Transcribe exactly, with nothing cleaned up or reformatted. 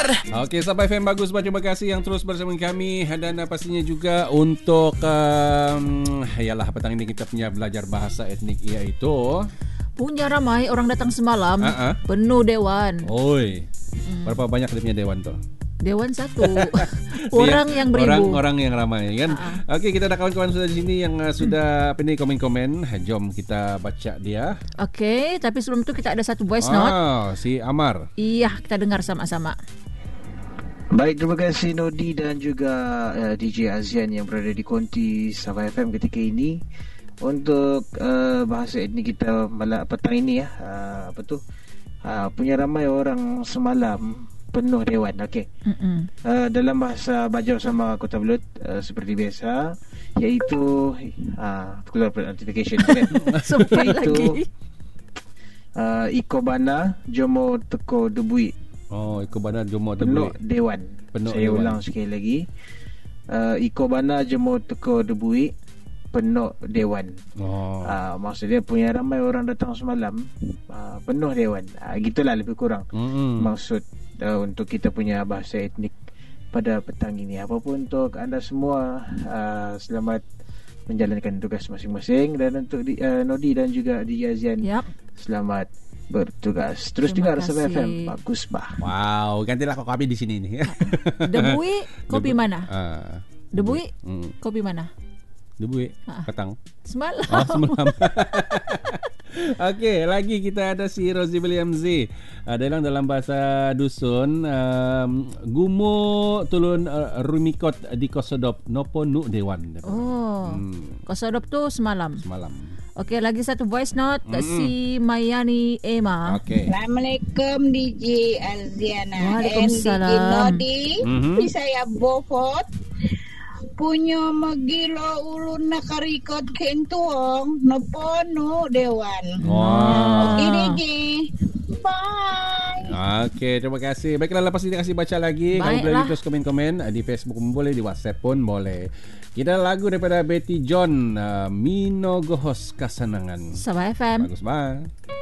Okey, sampai F M bagus. Terima kasih yang terus bersama kami. Dan uh, pastinya juga untuk um, yalah petang ini kita punya belajar bahasa etnik, iaitu punya ramai orang datang semalam. uh-uh. Penuh dewan. Oi. Hmm. Berapa banyak dia punya dewan tu? Dewan satu. Orang yang beribu. Orang-orang yang ramai kan. Uh-huh. Okey, kita ada kawan-kawan sudah di sini yang uh, sudah apa ni komen-komen. Jom kita baca dia. Okey, tapi sebelum tu kita ada satu voice ah, note. Si Amar. Iya, kita dengar sama-sama. Baik, terima kasih Nodi dan juga uh, D J Azian yang berada di Konti Sabah F M ketika ini untuk uh, bahasa etnik kita malam petang ini ya. Uh, apa tu? Uh, punya ramai orang semalam penuh dewan. Okey. Uh, dalam bahasa Bajau sama Kota Belud uh, seperti biasa, iaitu uh, keluar notification kan. Iaitu uh, Iko Bana Jomo Teko Debui. Oh, Iko Bana Jomo Teko penuh dewan. Penuh Saya dewan. ulang sekali lagi. Uh, Iko Bana Jomo Teko Debui, penuh dewan. Oh. Uh, maksudnya punya ramai orang datang semalam, uh, penuh dewan. Uh, gitulah lebih kurang. Mm-hmm. Maksud uh, untuk kita punya bahasa etnik pada petang ini. Apapun untuk anda semua, uh, selamat menjalankan tugas masing-masing. Dan untuk di, uh, Nodi dan juga D J Azian, yep. Selamat bertugas. Terus dengar Sabah F M. Bagus bah. Wow, gantilah kau kopi di sini nih. Debui kopi mana? Uh, Debui mm. kopi mana? Debui petang. Semalam. Oh, semalam. Okey, lagi kita ada si Rosie William Z. Uh, dalam dalam bahasa dusun, um, gumo tulun uh, rumikot di Kosodop nopo nu dewan. Oh. Hmm. Kosodop tu semalam. Semalam. Okey, lagi satu voice note mm-hmm. si Mayani Emma. Okay. Assalamualaikum D J Aziana. Waalaikumsalam. D J Nodi. Mm-hmm. Di saya Bofot. Punya magilo ulun na karikot kentuong na pono dewan. Wow. Okay, D J. Bye. Okey, terima kasih. Baiklah, lepas ini kasih baca lagi. Kamu boleh terus komen-komen di Facebook pun boleh, di WhatsApp pun boleh. Kita lagu daripada Betty John, uh, Mino Gohos Kasanangan. Sabah F M. Bagus banget.